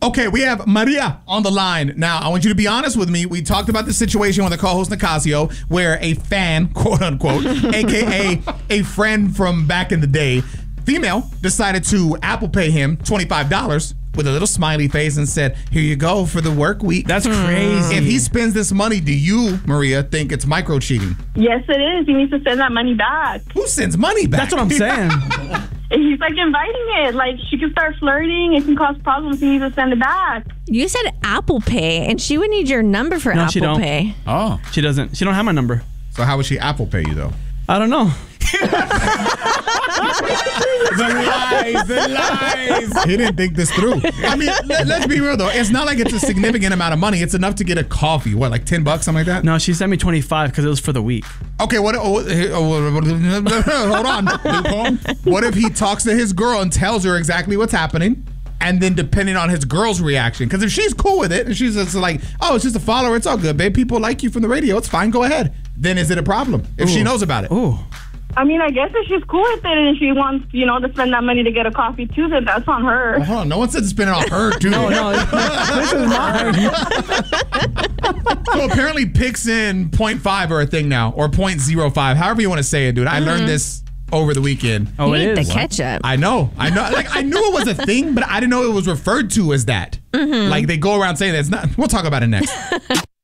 Okay, we have Maria on the line. Now, I want you to be honest with me. We talked about the situation with the co-host Nicasio, where a fan, quote unquote, aka a friend from back in the day, female, decided to Apple Pay him $25 with a little smiley face and said, here you go for the work week. That's crazy. If he spends this money, do you, Maria, think it's micro cheating? Yes, it is. He needs to send that money back. Who sends money back? That's what I'm saying. He's like inviting it. Like, she can start flirting. It can cause problems. He needs to send it back. You said Apple Pay, and she would need your number for Apple she don't. Pay. Oh. She doesn't. She don't have my number. So how would she Apple Pay you, though? I don't know. The lies. He didn't think this through. I mean, let's be real though. It's not like it's a significant amount of money. It's enough to get a coffee. What, like $10, something like that? No, she sent me 25 because it was for the week. Okay, hold on. What if he talks to his girl and tells her exactly what's happening? And then depending on his girl's reaction, because if she's cool with it and she's just like, oh, it's just a follower, it's all good, babe. People like you from the radio. It's fine. Go ahead. Then is it a problem if she knows about it? Ooh. I mean, I guess if she's cool with it and she wants, to spend that money to get a coffee too, then that's on her. Hold on. No one said to spend it on her, too. No, this is mine. So apparently Pix in 0.5 are a thing now, or 0.05, however you want to say it, dude. I learned this over the weekend. Oh, You it need is. the ketchup. I know. Like, I knew it was a thing, but I didn't know it was referred to as that. Like, they go around saying that. It's not. We'll talk about it next.